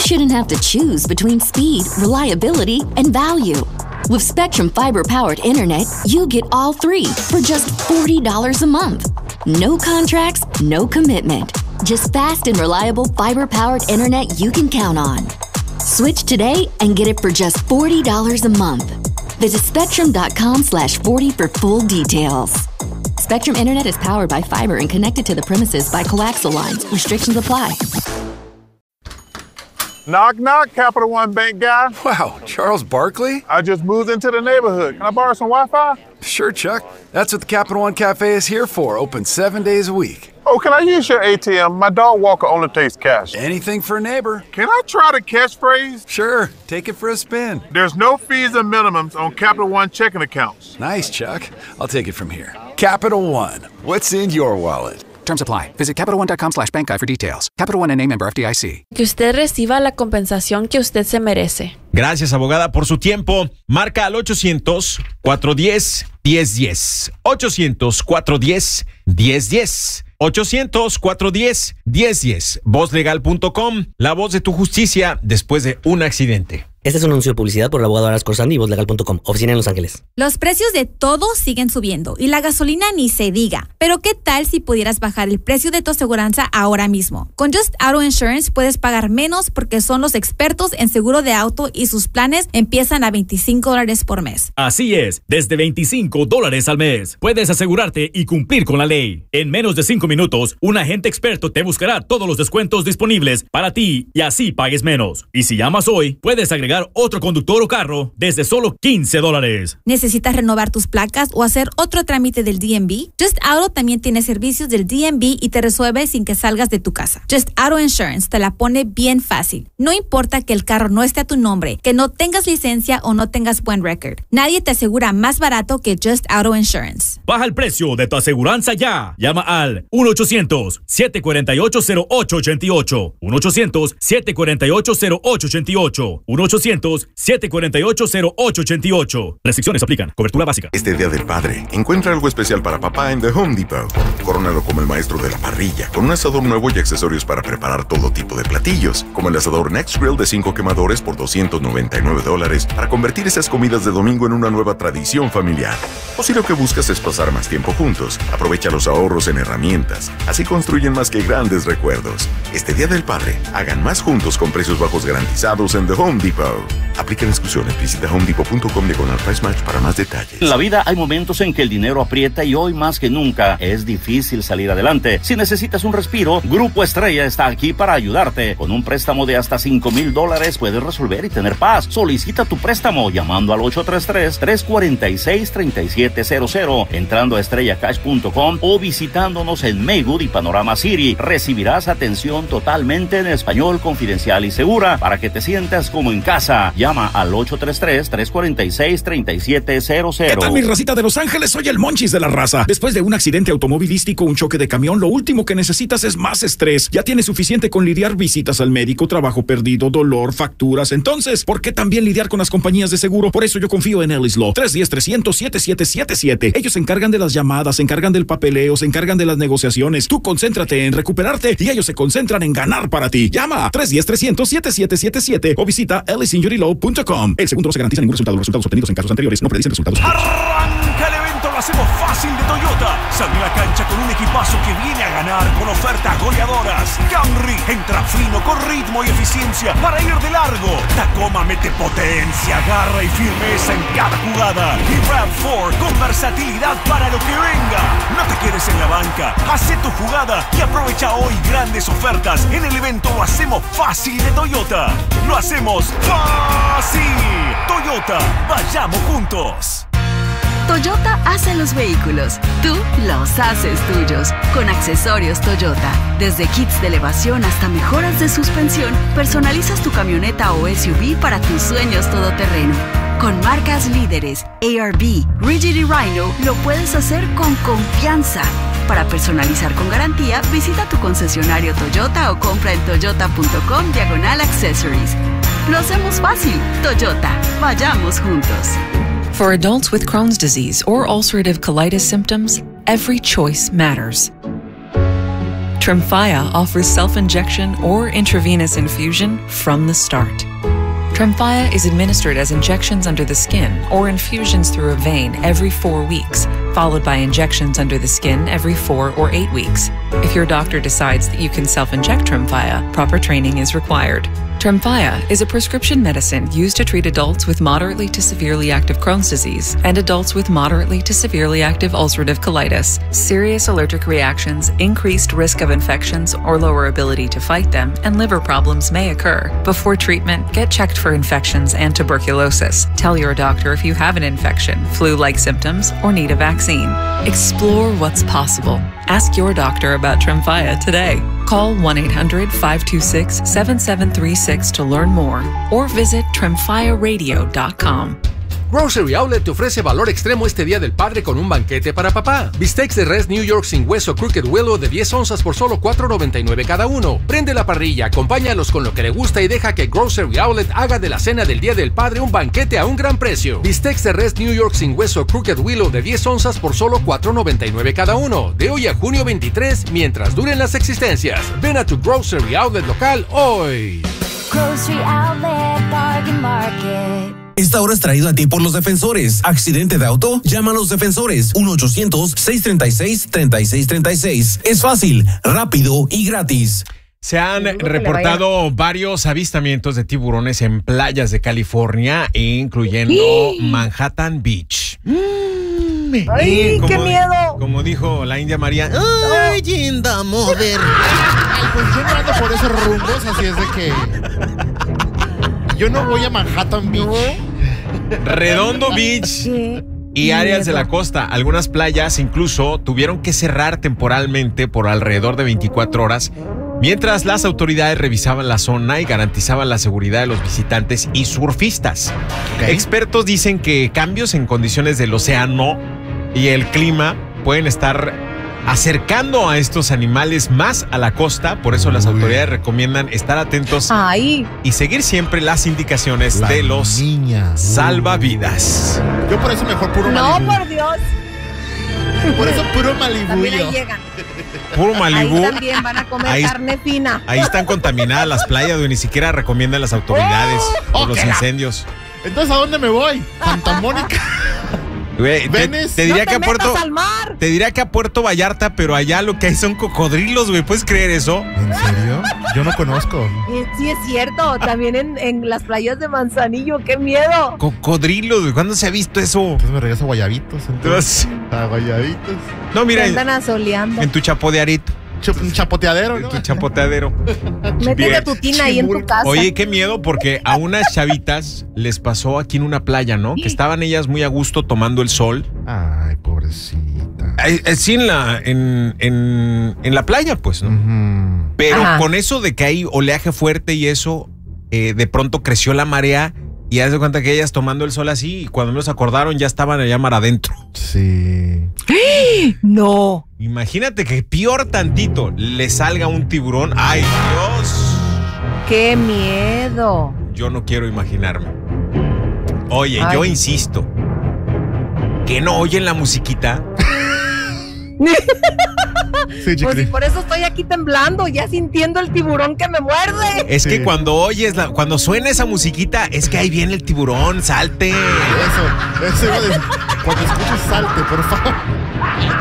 shouldn't have to choose between speed, reliability, and value. With Spectrum Fiber-powered internet, you get all three for just $40 a month. No contracts, no commitment. Just fast and reliable fiber-powered internet you can count on. Switch today and get it for just $40 a month. Visit Spectrum.com/40 for full details. Spectrum Internet is powered by fiber and connected to the premises by coaxial lines. Restrictions apply. Knock, knock, Capital One Bank guy. Wow, Charles Barkley? I just moved into the neighborhood. Can I borrow some Wi-Fi? Sure, Chuck. That's what the Capital One Cafe is here for. Open 7 days a week. Oh, can I use your ATM? My dog Walker only takes cash. Anything for a neighbor. Can I try the catchphrase? Sure, take it for a spin. There's no fees and minimums on Capital One checking accounts. Nice, Chuck. I'll take it from here. Capital One. What's in your wallet? Terms apply. Visit CapitalOne.com/bankguide for details. Capital One N.A. member FDIC. Que usted reciba la compensación que usted se merece. Gracias, abogada, por su tiempo. Marca al 800-410-1010. 800-410-1010. 800-410-1010. Vozlegal.com. La voz de tu justicia después de un accidente. Este es un anuncio de publicidad por el abogado Aras Corsandi y Vozlegal.com, oficina en Los Ángeles. Los precios de todo siguen subiendo y la gasolina ni se diga. Pero ¿qué tal si pudieras bajar el precio de tu aseguranza ahora mismo? Con Just Auto Insurance puedes pagar menos porque son los expertos en seguro de auto y sus planes empiezan a $25 por mes. Así es, desde $25 al mes. Puedes asegurarte y cumplir con la ley. En menos de 5 minutos, un agente experto te buscará todos los descuentos disponibles para ti y así pagues menos. Y si llamas hoy, puedes agregar otro conductor o carro desde solo $15. ¿Necesitas renovar tus placas o hacer otro trámite del DMV? Just Auto también tiene servicios del DMV y te resuelve sin que salgas de tu casa. Just Auto Insurance te la pone bien fácil. No importa que el carro no esté a tu nombre, que no tengas licencia o no tengas buen récord. Nadie te asegura más barato que Just Auto Insurance. Baja el precio de tu aseguranza ya. Llama al 1-800-748-0888. 1-800-748-0888. 1-800-748-0888. Restricciones aplican. Cobertura básica. Este Día del Padre, encuentra algo especial para papá en The Home Depot. Corónalo como el maestro de la parrilla, con un asador nuevo y accesorios para preparar todo tipo de platillos, como el asador Next Grill de 5 quemadores por $299 para convertir esas comidas de domingo en una nueva tradición familiar. O si lo que buscas es pasar más tiempo juntos, aprovecha los ahorros en herramientas. Así construyen más que grandes recuerdos. Este Día del Padre, hagan más juntos con precios bajos garantizados en The Home Depot. Aplican exclusiones. Visita homedepot.com/price match para más detalles. En la vida hay momentos en que el dinero aprieta y hoy más que nunca es difícil salir adelante. Si necesitas un respiro, Grupo Estrella está aquí para ayudarte. Con un préstamo de hasta $5,000 puedes resolver y tener paz. Solicita tu préstamo llamando al 833-346-3700, entrando a estrellacash.com o visitándonos en Maywood y Panorama City. Recibirás atención totalmente en español, confidencial y segura para que te sientas como en casa. Llama al 833-346-3700. ¿Qué tal, mi racita de Los Ángeles? Soy el Monchis de la raza. Después de un accidente automovilístico, un choque de camión, lo último que necesitas es más estrés. Ya tienes suficiente con lidiar visitas al médico, trabajo perdido, dolor, facturas. Entonces, ¿por qué también lidiar con las compañías de seguro? Por eso yo confío en Ellis Law. 310-300-7777. Ellos se encargan de las llamadas, se encargan del papeleo, se encargan de las negociaciones. Tú concéntrate en recuperarte y ellos se concentran en ganar para ti. Llama a 310-300-7777 o visita ellisinjurylaw.com. El segundo no se garantiza ningún resultado. Los resultados obtenidos en casos anteriores no predicen resultados futuros. ¡Arranca el evento! Lo hacemos fácil de Toyota. Sale a la cancha con un equipazo que viene a ganar con ofertas goleadoras. Camry entra fino con ritmo y eficiencia para ir de largo. Tacoma mete potencia, garra y firmeza en cada jugada. Y RAV4 con versatilidad para lo que venga. No te quedes en la banca. Hacé tu jugada y aprovecha hoy grandes ofertas en el evento Lo hacemos fácil de Toyota. Lo hacemos fácil. Toyota, vayamos juntos. Toyota hace los vehículos, tú los haces tuyos. Con accesorios Toyota, desde kits de elevación hasta mejoras de suspensión, personalizas tu camioneta o SUV para tus sueños todoterreno. Con marcas líderes, ARB, Rigid y Rhino, lo puedes hacer con confianza. Para personalizar con garantía, visita tu concesionario Toyota o compra en toyota.com/accessories. Lo hacemos fácil. Toyota, vayamos juntos. For adults with Crohn's disease or ulcerative colitis symptoms, every choice matters. Tremfya offers self-injection or intravenous infusion from the start. Tremfya is administered as injections under the skin or infusions through a vein every 4 weeks, followed by injections under the skin every 4 or 8 weeks. If your doctor decides that you can self-inject Tremfya, proper training is required. Tremfya is a prescription medicine used to treat adults with moderately to severely active Crohn's disease and adults with moderately to severely active ulcerative colitis. Serious allergic reactions, increased risk of infections or lower ability to fight them, and liver problems may occur. Before treatment, get checked for infections and tuberculosis. Tell your doctor if you have an infection, flu-like symptoms, or need a vaccine. Explore what's possible. Ask your doctor about Tremfya today. Call 1-800-526-7736 to learn more or visit tremfyaradio.com. Grocery Outlet te ofrece valor extremo este Día del Padre con un banquete para papá. Bistecs de res New York sin hueso Crooked Willow de 10 onzas por solo $4.99 cada uno. Prende la parrilla, acompáñalos con lo que le gusta y deja que Grocery Outlet haga de la cena del Día del Padre un banquete a un gran precio. Bistecs de res New York sin hueso Crooked Willow de 10 onzas por solo $4.99 cada uno. De hoy a junio 23, mientras duren las existencias. Ven a tu Grocery Outlet local hoy. Grocery Outlet Bargain Market. Esta hora es traído a ti por los defensores. ¿Accidente de auto? Llama a los defensores. 1-800-636-3636. Es fácil, rápido y gratis. Se han reportado varios avistamientos de tiburones en playas de California, incluyendo Manhattan Beach. ¡Ay, qué miedo! Como dijo la India María. ¡Ay, Jinda, mover! Pues yo no ando por esos rumbos, así es de que... Yo no voy a Manhattan Beach. Redondo Beach y áreas de la costa. Algunas playas incluso tuvieron que cerrar temporalmente por alrededor de 24 horas, mientras las autoridades revisaban la zona y garantizaban la seguridad de los visitantes y surfistas. Expertos dicen que cambios en condiciones del océano y el clima pueden estar acercando a estos animales más a la costa. Por eso las autoridades recomiendan estar atentos y seguir siempre las indicaciones de los salvavidas. Yo por eso mejor puro Malibu. No, por Dios. Por eso puro Malibu. También ahí llegan. Puro Malibu. Ahí también van a comer carne fina. Ahí están contaminadas las playas, donde ni siquiera recomiendan las autoridades por los incendios. Entonces, ¿a dónde me voy? Santa Mónica. Güey, te diría que a Puerto, te diría que a Puerto Vallarta, pero allá lo que hay son cocodrilos, güey. ¿Puedes creer eso? ¿En serio? Yo no conozco. Sí, es cierto. También en las playas de Manzanillo. ¡Qué miedo! Cocodrilos, güey. ¿Cuándo se ha visto eso? Entonces me regreso a Guayabitos. Entonces. A Guayabitos. No, mira. Andan asoleando. En tu chapotearito. Un chapoteadero, ¿no? Tu chapoteadero. Métete tu tina ahí en tu casa. Oye, qué miedo, porque a unas chavitas les pasó aquí en una playa, ¿no? Que estaban ellas muy a gusto tomando el sol. Ay, pobrecita. Sí, en la playa, pues, ¿no? Pero con eso de que hay oleaje fuerte y eso, de pronto creció la marea. Y haz de cuenta que ellas tomando el sol así, y cuando nos acordaron ya estaban allá mar adentro. Sí. No. Imagínate que peor tantito le salga un tiburón. ¡Ay, Dios! ¡Qué miedo! Yo no quiero imaginarme. Oye, yo insisto. ¿Que no oyen la musiquita? Sí, pues y por eso estoy aquí temblando, ya sintiendo el tiburón que me muerde. Es que cuando oyes, cuando suena esa musiquita, es que ahí viene el tiburón, salte. Eso iba a decir. Cuando escuches, salte, por favor.